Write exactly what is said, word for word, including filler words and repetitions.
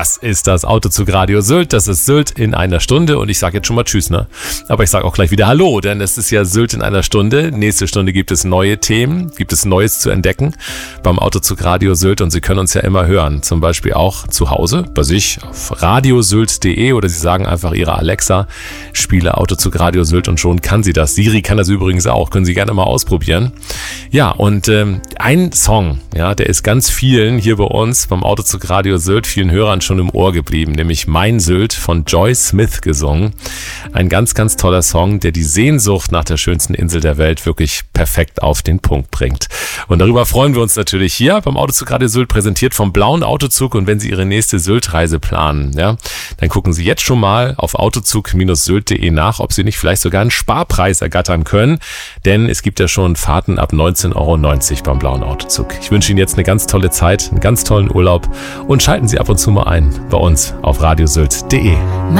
Das ist das Autozug Radio Sylt. Das ist Sylt in einer Stunde. Und ich sage jetzt schon mal Tschüss, ne? Aber ich sage auch gleich wieder Hallo, denn es ist ja Sylt in einer Stunde. Nächste Stunde gibt es neue Themen, gibt es Neues zu entdecken beim Autozug Radio Sylt. Und Sie können uns ja immer hören. Zum Beispiel auch zu Hause bei sich auf radiosylt punkt de oder Sie sagen einfach Ihre Alexa, spiele Autozug Radio Sylt und schon kann sie das. Siri kann das übrigens auch. Können Sie gerne mal ausprobieren. Ja, und ähm, ein Song, ja, der ist ganz vielen hier bei uns beim Autozug Radio Sylt, vielen Hörern schon im Ohr geblieben, nämlich Mein Sylt von Joy Smith gesungen. Ein ganz, ganz toller Song, der die Sehnsucht nach der schönsten Insel der Welt wirklich perfekt auf den Punkt bringt. Und darüber freuen wir uns natürlich hier beim Autozug Radio Sylt, präsentiert vom Blauen Autozug. Und wenn Sie Ihre nächste Sylt-Reise planen, ja, dann gucken Sie jetzt schon mal auf autozug Bindestrich sylt punkt de nach, ob Sie nicht vielleicht sogar einen Sparpreis ergattern können. Denn es gibt ja schon Fahrten ab neunzehn Euro neunzig beim Blauen Autozug. Ich wünsche Ihnen jetzt eine ganz tolle Zeit, einen ganz tollen Urlaub und schalten Sie ab und zu mal ein bei uns auf radiosylt punkt de.